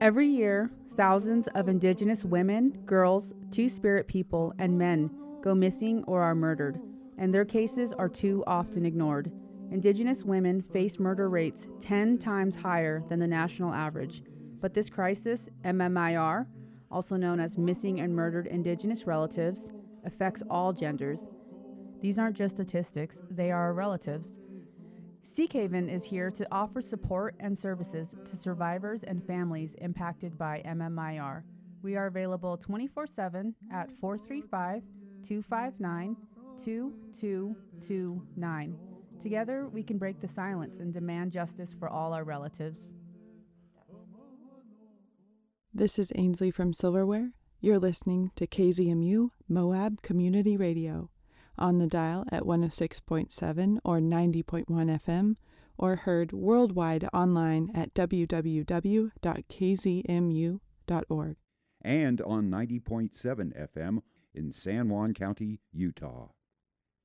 Every year, thousands of Indigenous women, girls, Two-Spirit people, and men go missing or are murdered, and their cases are too often ignored. Indigenous women face murder rates 10 times higher than the national average, but this crisis, MMIR, also known as Missing and Murdered Indigenous Relatives, affects all genders. These aren't just statistics, they are our relatives. Seekhaven is here to offer support and services to survivors and families impacted by MMIR. We are available 24/7 at 435-259-2229. Together, we can break the silence and demand justice for all our relatives. This is Ainsley from Silverware. You're listening to KZMU Moab Community Radio on the dial at 106.7 or 90.1 FM, or heard worldwide online at www.kzmu.org. And on 90.7 FM in San Juan County, Utah.